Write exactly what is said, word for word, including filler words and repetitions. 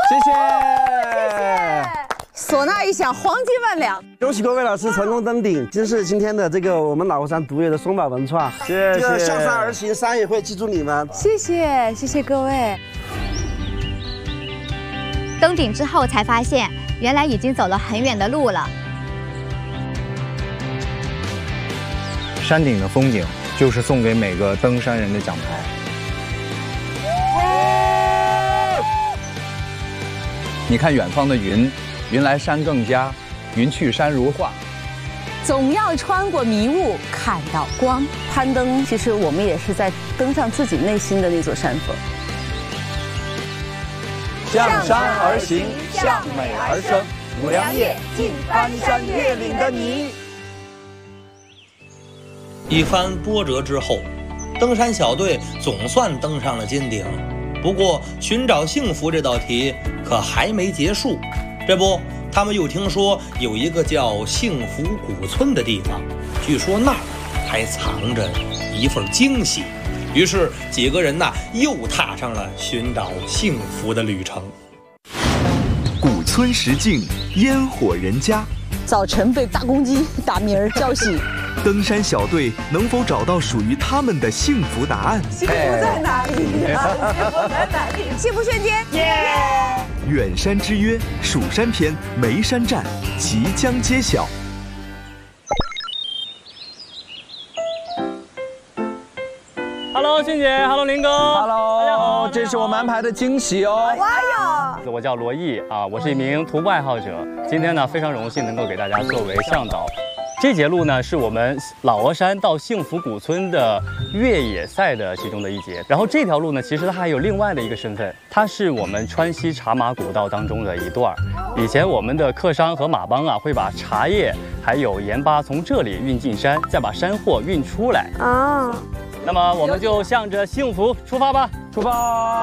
谢谢。 唢呐一响，黄金万两。 恭喜各位老师成功登顶，这是今天的这个我们老和山独有的松柏文创。 谢谢。 这个向山而行，山也会记住你们。 谢谢，谢谢各位。 登顶之后才发现，原来已经走了很远的路了。 山顶的风景就是送给每个登山人的奖牌。你看远方的云，云来山更佳，云去山如画。 总要穿过迷雾，看到光。攀登，其实我们也是在登上自己内心的那座山峰。 向山而行，向美而生。五粮液，敬攀山越岭的你。 一番波折之后，登山小队总算登上了金顶。不过，寻找幸福这道题可还没结束。这不，他们又听说有一个叫幸福古村的地方，据说那儿还藏着一份惊喜。于是，几个人呐又踏上了寻找幸福的旅程。 古村石径，烟火人家。 早晨被大公鸡打鸣儿叫醒。 登山小队能否找到属于他们的幸福答案？ 幸福在哪里呀？幸福在哪里？幸福瞬间，耶！ 远山之约，蜀山篇，眉山站即将揭晓。 Hello， 俊姐 ，Hello， 林哥 ，Hello， 大家好， 这是我们安排的惊喜哦。 哇哟！ 我叫罗毅啊，我是一名徒步爱好者。今天呢，非常荣幸能够给大家作为向导。这节路呢，是我们老鹅山到幸福古村的越野赛的其中的一节。然后这条路呢，其实它还有另外的一个身份，它是我们川西茶马古道当中的一段。以前我们的客商和马帮啊，会把茶叶还有盐巴从这里运进山，再把山货运出来。啊。那么我们就向着幸福出发吧， 出发。